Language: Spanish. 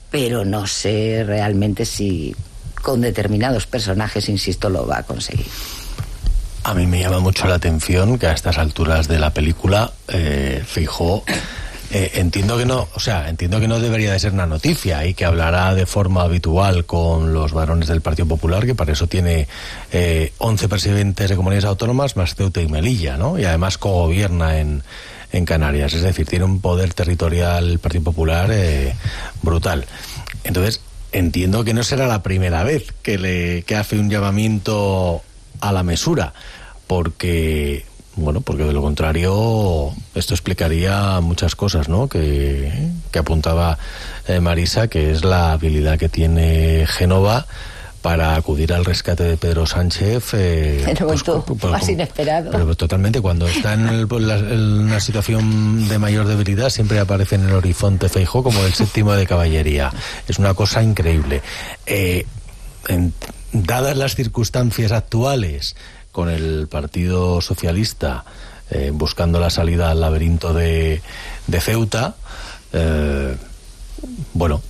pero no sé realmente si con determinados personajes, insisto, lo va a conseguir. A mí me llama mucho la atención que a estas alturas de la película Feijóo, entiendo que no debería de ser una noticia y que hablará de forma habitual con los varones del Partido Popular, que para eso tiene 11 presidentes de comunidades autónomas más Ceuta y Melilla, ¿no? Y además cogobierna en Canarias, es decir, tiene un poder territorial el Partido Popular brutal. Entonces, entiendo que no será la primera vez que hace un llamamiento a la mesura, porque de lo contrario esto explicaría muchas cosas, ¿no? Que apuntaba Marisa, que es la habilidad que tiene Génova para acudir al rescate de Pedro Sánchez en el momento más inesperado. Pero totalmente, cuando está en una situación de mayor debilidad, siempre aparece en el horizonte Feijóo como el séptimo de caballería. Es una cosa increíble. Dadas las circunstancias actuales, con el Partido Socialista buscando la salida al laberinto de Ceuta,